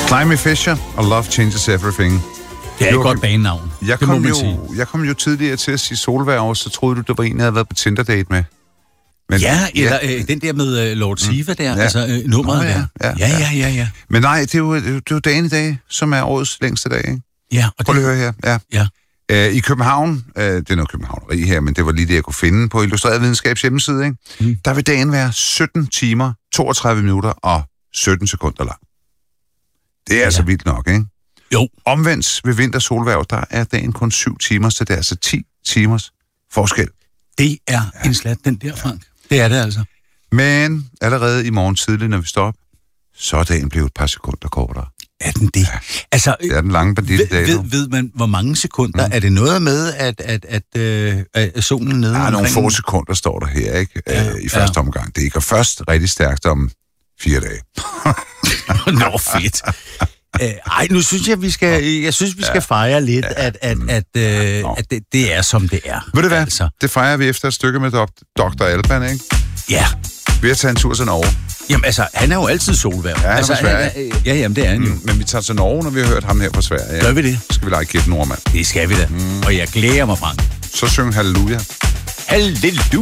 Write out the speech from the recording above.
Climby Fisher og Love Changes Everything. Det er et godt banenavn. Jeg kom jo tidligere til at sige Solværv, så troede du, det var en, jeg havde været på Tinder-date med. Men, den der med Lord Siva der, altså nummeret der. Ja. Men nej, det er jo dagen i dag, som er årets længste dag, ikke? Ja. Prøv lige at høre her. Ja. I København, det er noget københavneri her, men det var lige det, jeg kunne finde på Illustreret Videnskabs hjemmeside, ikke? Der vil dagen være 17 timer, 32 minutter og 17 sekunder lang. Det er altså vildt nok, ikke? Jo. Omvendt ved vintersolværv, der er dagen kun 7 timer, så det er altså 10 timers forskel. Det er en slat, den der, Frank. Det er det altså. Men allerede i morgen tidlig, når vi står op, så er dagen blevet et par sekunder kortere. Er den det? Ja. Altså, det er den lange banditdag. Ved man, hvor mange sekunder? Er det noget med, at solen nede? Der er nogle få sekunder, står der her, ikke? I første omgang. Det går først rigtig stærkt om 4 dage. Nå, fedt. Nu synes jeg, vi skal fejre lidt, at det er, som det er. Ved du hvad? Altså. Det fejrer vi efter et stykke med Dr. Alban, ikke? Ja. Vi har taget en tur til Norge. Jamen altså, han er jo altid solværv. Ja, han er fra Sverige. Jamen det er han jo. Men vi tager til Norge, når vi har hørt ham her fra Sverige. Ja. Gør vi det? Så skal vi lege Kjeld Nordmand. Det skal vi da. Og jeg glæder mig, Frank. Så syng halleluja. Halleluja.